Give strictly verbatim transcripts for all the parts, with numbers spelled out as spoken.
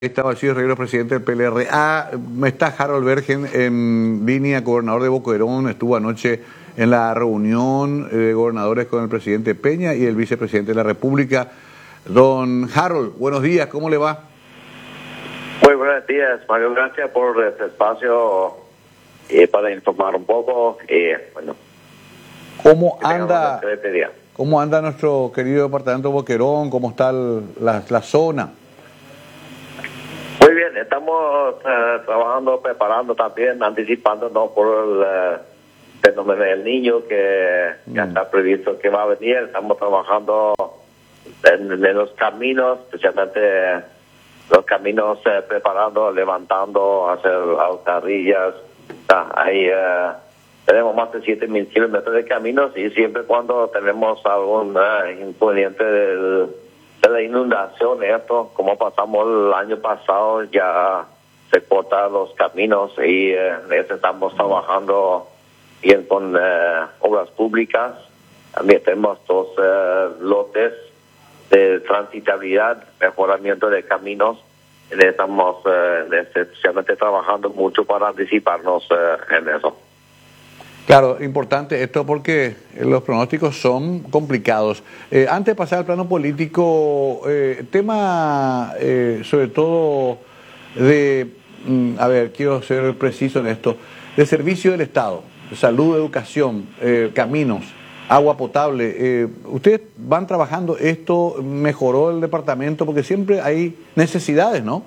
Estaba Alcides Regueros, presidente del P L R A. Está Harold Bergen en línea, gobernador de Boquerón. Estuvo anoche en la reunión de gobernadores con el presidente Peña y el vicepresidente de la República. Don Harold, buenos días, ¿cómo le va? Muy buenos días, Mario. Gracias por este espacio eh, para informar un poco. Eh, bueno, ¿Cómo anda, ¿Cómo anda nuestro querido departamento de Boquerón? ¿Cómo está el, la, la zona? Muy bien, estamos eh, trabajando, preparando también, anticipándonos por el eh, fenómeno del niño que mm. ya está previsto que va a venir. Estamos trabajando en, en los caminos, especialmente los caminos eh, preparando, levantando, hacer alcantarillas. Ah, ahí eh, tenemos más de siete mil kilómetros de caminos y siempre cuando tenemos algún eh, inconveniente del de la inundación, esto, como pasamos el año pasado, ya se cortan los caminos y eh, estamos trabajando bien con eh, obras públicas. También tenemos dos eh, lotes de transitabilidad, mejoramiento de caminos. Estamos eh, especialmente trabajando mucho para anticiparnos eh, en eso. Claro, importante esto porque los pronósticos son complicados. Eh, antes de pasar al plano político, eh, tema eh, sobre todo de, mm, a ver, quiero ser preciso en esto, de servicio del Estado, salud, educación, eh, caminos, agua potable. Eh, ¿Ustedes van trabajando esto? ¿Mejoró el departamento? Porque siempre hay necesidades, ¿no?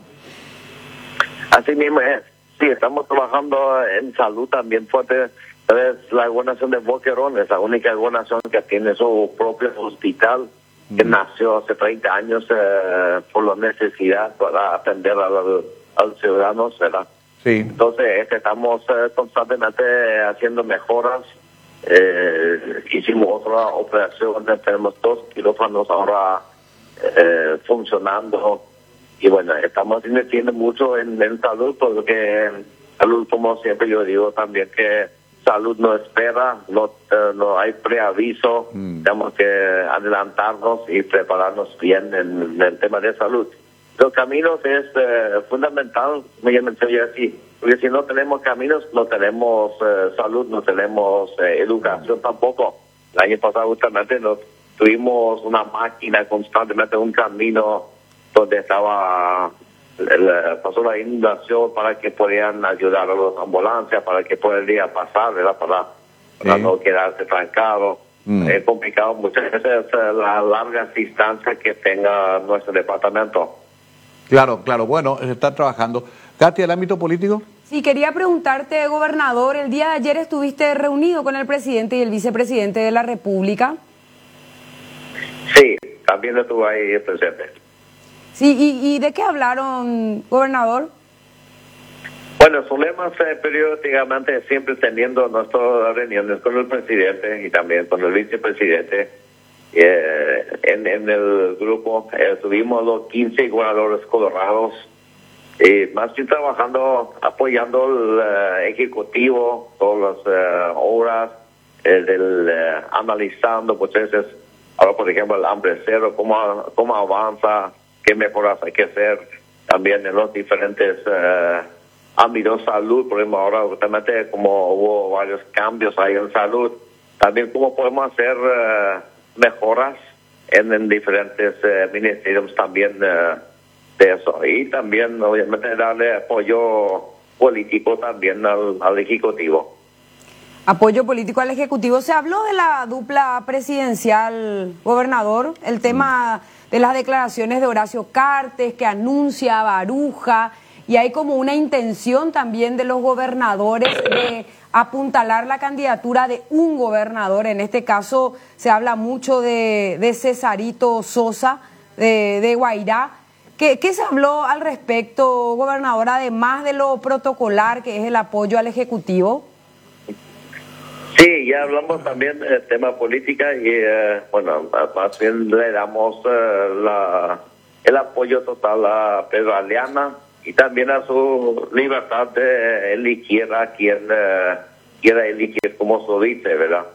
Así mismo es. Sí, estamos trabajando en salud también fuerte. Es la gobernación de Boquerón, es la única gobernación que tiene su propio hospital, que mm. nació hace treinta años eh, por la necesidad para atender a, los, a los ciudadanos, ¿verdad? Sí. Entonces, este, estamos eh, constantemente haciendo mejoras. Eh, hicimos otra operación, tenemos dos quirófanos ahora eh, funcionando. Y bueno, estamos invirtiendo mucho en, en salud, porque salud, como siempre yo digo también, que salud no espera, no, uh, no hay preaviso, mm. tenemos que adelantarnos y prepararnos bien en, en el tema de salud. Los caminos es uh, fundamental, como ya mencioné así, porque si no tenemos caminos, no tenemos uh, salud, no tenemos uh, educación tampoco. El año pasado justamente nos tuvimos una máquina constantemente, un camino donde estaba... El, pasó la inundación para que podían ayudar a las ambulancias, para que podían pasar, ¿verdad? Para, para sí. no quedarse trancados. Mm. Es complicado muchas veces las largas distancias que tenga nuestro departamento. Claro, claro. Bueno, se está trabajando. Katia, ¿el ámbito político? Sí, quería preguntarte, gobernador, el día de ayer estuviste reunido con el presidente y el vicepresidente de la República. Sí, también estuve ahí presente. Sí, ¿y, y de qué hablaron, gobernador? Bueno, solemos eh, periódicamente siempre teniendo nuestras reuniones con el presidente y también con el vicepresidente. Eh, en, en el grupo eh, tuvimos los quince gobernadores colorados, y más que trabajando, apoyando el uh, ejecutivo, todas las uh, obras, eh, del, uh, analizando procesos. Ahora, por ejemplo, el hambre cero, cómo, cómo avanza, qué mejoras hay que hacer también en los diferentes eh, ámbitos de salud. Por ejemplo, ahora justamente como hubo varios cambios ahí en salud, también cómo podemos hacer eh, mejoras en, en diferentes eh, ministerios también eh, de eso. Y también, obviamente, darle apoyo político también al, al Ejecutivo. Apoyo político al Ejecutivo. Se habló de la dupla presidencial, gobernador, el tema... Mm. de las declaraciones de Horacio Cartes, que anuncia a Baruja, y hay como una intención también de los gobernadores de apuntalar la candidatura de un gobernador. En este caso se habla mucho de, de Cesarito Sosa, de, de Guairá. ¿Qué, ¿Qué se habló al respecto, gobernador, además de lo protocolar, que es el apoyo al Ejecutivo? Sí, ya hablamos también del tema política y, eh, bueno, más bien le damos eh, la, el apoyo total a Pedro Aleana y también a su libertad de elegir a quien eh, quiera elegir, como se dice, ¿verdad?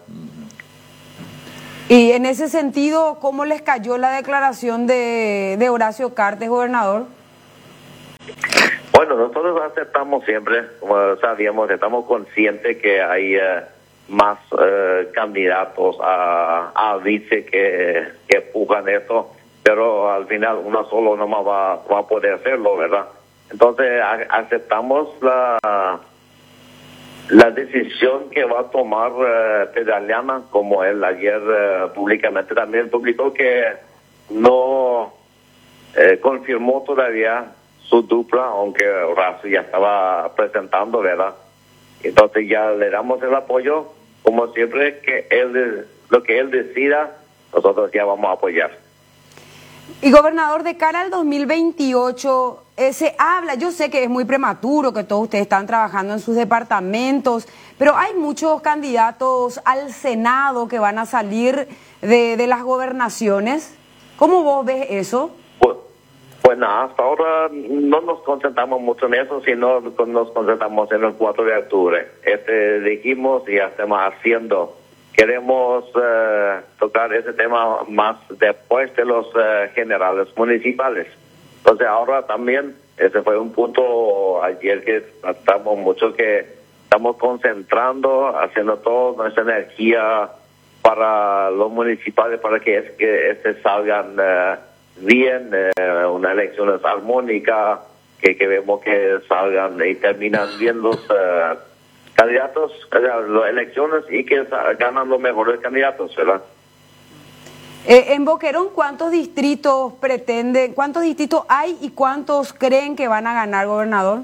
Y en ese sentido, ¿cómo les cayó la declaración de, de Horacio Cartes, gobernador? Bueno, nosotros aceptamos siempre, como sabíamos, estamos conscientes que hay uh, más uh, candidatos a, a vice que, que empujan esto, pero al final uno solo no más va, va a poder hacerlo, ¿verdad? Entonces a, aceptamos la, la decisión que va a tomar uh, Pedaliana, como él ayer uh, públicamente también publicó que no eh, confirmó todavía su dupla, aunque Horacio ya estaba presentando, ¿verdad? Entonces ya le damos el apoyo, como siempre, que él lo que él decida, nosotros ya vamos a apoyar. Y gobernador, de cara al dos mil veintiocho, eh, se habla, yo sé que es muy prematuro, que todos ustedes están trabajando en sus departamentos, pero hay muchos candidatos al Senado que van a salir de, de las gobernaciones. ¿Cómo vos ves eso? Pues, pues nada, hasta ahora no nos concentramos mucho en eso, sino nos concentramos en el cuatro de octubre. Este dijimos y ya estamos haciendo. Queremos uh, tocar ese tema más después de los uh, generales municipales. Entonces ahora también, ese fue un punto ayer que tratamos mucho, que estamos concentrando, haciendo toda nuestra energía para los municipales, para que es que este salgan uh, bien, uh, una elección es armónica, que, que vemos que salgan y terminan bien los uh, candidatos, las elecciones, y que ganan los mejores candidatos, ¿verdad? Eh, en Boquerón, ¿cuántos distritos pretenden, cuántos distritos hay y cuántos creen que van a ganar, gobernador?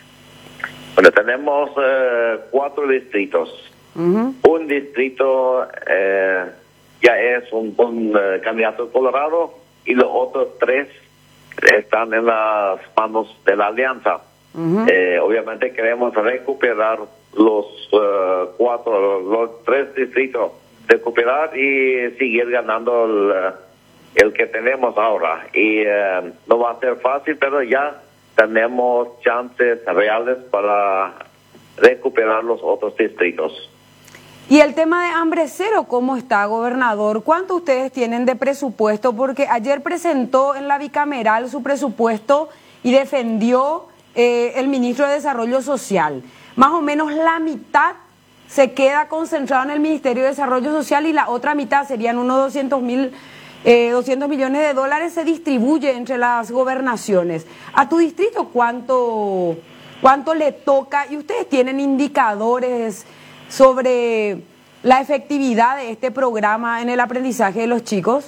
Bueno, tenemos uh, cuatro distritos. Uh-huh. Un distrito eh, ya es un, un uh, candidato colorado, y los otros tres están en las manos de la alianza. Uh-huh. Eh, obviamente queremos recuperar los uh, cuatro, los tres distritos, recuperar y seguir ganando el, el que tenemos ahora. Y uh, no va a ser fácil, pero ya tenemos chances reales para recuperar los otros distritos. Y el tema de hambre cero, ¿cómo está, gobernador? ¿Cuánto ustedes tienen de presupuesto? Porque ayer presentó en la bicameral su presupuesto y defendió eh, el ministro de Desarrollo Social. Más o menos la mitad se queda concentrado en el Ministerio de Desarrollo Social y la otra mitad, serían unos doscientos mil, eh, doscientos millones de dólares, se distribuye entre las gobernaciones. ¿A tu distrito cuánto, cuánto le toca? Y ustedes tienen indicadores sobre la efectividad de este programa en el aprendizaje de los chicos.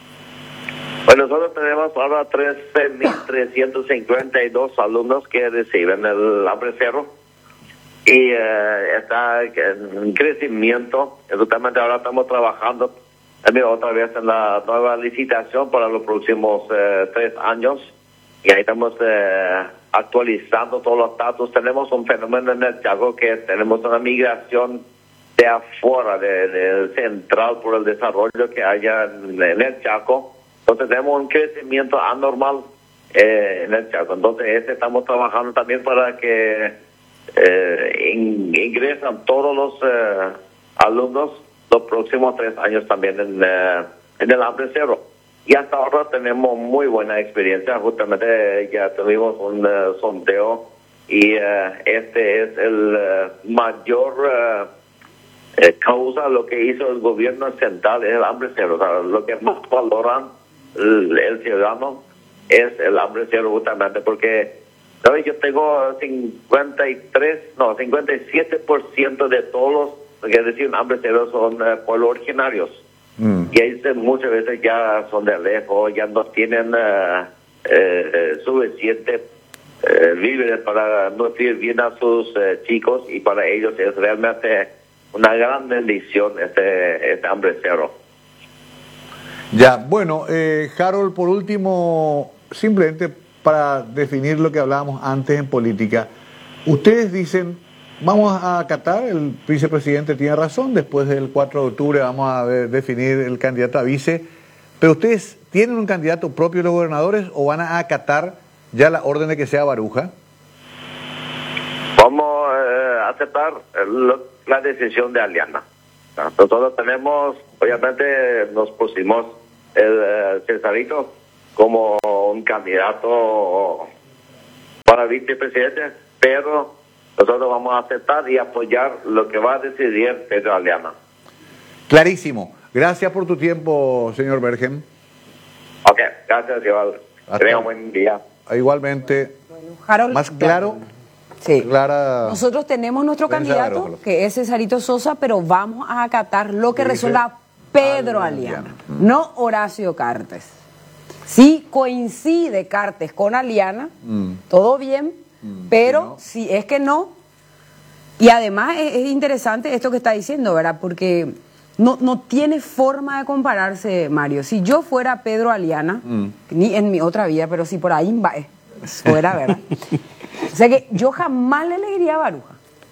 Bueno, nosotros tenemos ahora trece mil trescientos cincuenta y dos alumnos que reciben el hambre cero, y uh, está en crecimiento. Justamente ahora estamos trabajando también otra vez en la nueva licitación para los próximos uh, tres años, y ahí estamos uh, actualizando todos los datos. Tenemos un fenómeno en el Chaco, que tenemos una migración de afuera del de central por el desarrollo que haya en, en el Chaco. Entonces tenemos un crecimiento anormal eh, en el Chaco. Entonces este estamos trabajando también para que eh, in, ingresan todos los eh, alumnos los próximos tres años también en, eh, en el hambre cero. Y hasta ahora tenemos muy buena experiencia. Justamente ya tuvimos un uh, sondeo, y uh, este es el uh, mayor uh, eh, causa lo que hizo el gobierno central, es el hambre cero. O sea, lo que más valoran el, el ciudadano es el hambre cero, justamente porque, ¿sabes? Yo tengo cincuenta y tres, no, cincuenta y siete por ciento de todos los que decir hambre cero son uh, pueblos originarios. Mm. Y ahí muchas veces ya son de lejos, ya no tienen uh, eh, suficiente eh, víveres para nutrir bien a sus eh, chicos, y para ellos es realmente una gran bendición este, este hambre cero. Ya, bueno, eh, Harold, por último, simplemente para definir lo que hablábamos antes en política, ustedes dicen: vamos a acatar, el vicepresidente tiene razón, después del cuatro de octubre vamos a ver, definir el candidato a vice, pero ustedes tienen un candidato propio de los gobernadores, o van a acatar ya la orden de que sea Baruja? Vamos eh, a aceptar el, la decisión de Aliana. Nosotros tenemos, obviamente nos pusimos el eh, Cesarito como un candidato para vicepresidente, pero nosotros vamos a aceptar y apoyar lo que va a decidir Pedro Aliana. Clarísimo. Gracias por tu tiempo, señor Bergen. Ok, gracias, Iván. Tenga un buen día. Igualmente. Bueno, Harold, más claro. Sí. Clara. Nosotros tenemos nuestro candidato, Baruja, que es Cesarito Sosa, pero vamos a acatar lo que Dice resuelva Pedro Aliana. Aliana, no Horacio Cartes. Si coincide Cartes con Aliana, Mm. todo bien, Mm, pero si si es que no, y además es, es interesante esto que está diciendo, ¿verdad? Porque no, no tiene forma de compararse, Mario. Si yo fuera Pedro Aliana, Mm. ni en mi otra vida, pero si por ahí va, eh, fuera, ¿verdad? O sea que yo jamás le elegiría a Baruja.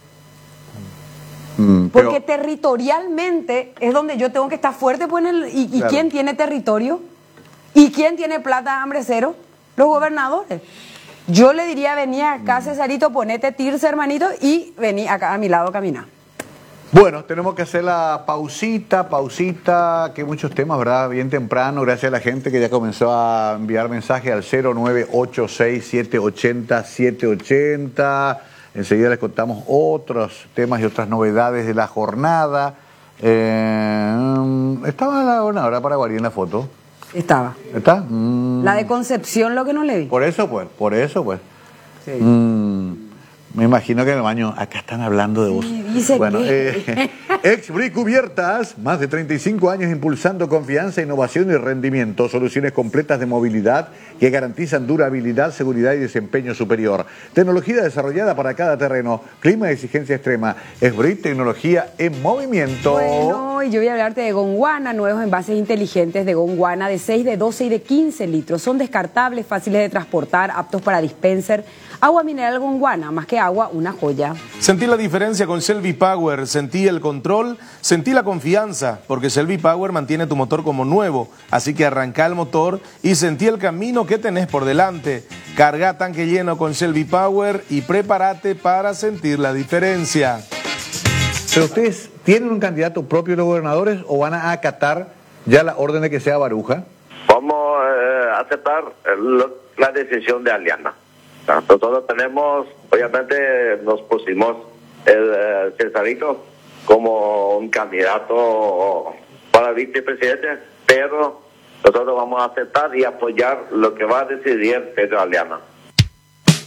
Mm, Porque pero- territorialmente es donde yo tengo que estar fuerte. Pues, en el, y, ¿y Claro. quién tiene territorio? ¿Y quién tiene plata, hambre cero? Los gobernadores. Yo le diría, vení acá, Cesarito, ponete tirse, hermanito, y vení acá a mi lado a caminar. Bueno, tenemos que hacer la pausita, pausita, que muchos temas, ¿verdad? Bien temprano, gracias a la gente que ya comenzó a enviar mensajes al cero nueve ocho seis siete ocho cero siete ocho cero. Enseguida les contamos otros temas y otras novedades de la jornada. Eh, estaba la gobernadora paraguaria en la foto. Estaba. ¿Está? Mm. La de Concepción, lo que no le vi. Por eso, pues, por eso, pues. Sí. Mm, me imagino que en el baño, acá están hablando de vos. Sí, dice bueno, que- eh, Ex-Bri Cubiertas, más de treinta y cinco años impulsando confianza, innovación y rendimiento, soluciones completas de movilidad que garantizan durabilidad, seguridad y desempeño superior. Tecnología desarrollada para cada terreno, clima de exigencia extrema. Ex-Bri, tecnología en movimiento. Bueno, y yo voy a hablarte de Gondwana, nuevos envases inteligentes de Gondwana de seis, de doce y de quince litros. Son descartables, fáciles de transportar, aptos para dispenser. Agua mineral Gondwana, más que agua, una joya. Sentí la diferencia con Selvi Power, sentí el control, sentí la confianza, porque Selvi Power mantiene tu motor como nuevo, así que arranca el motor y sentí el camino que tenés por delante. Carga tanque lleno con Selvi Power y prepárate para sentir la diferencia. ¿Pero ustedes tienen un candidato propio los gobernadores o van a acatar ya la orden de que sea Baruja? Vamos eh, a aceptar eh, lo- la decisión de Aliana. Nosotros tenemos, obviamente nos pusimos el eh, Cesarito como un candidato para vicepresidente, pero nosotros vamos a aceptar y apoyar lo que va a decidir Pedro Aliana.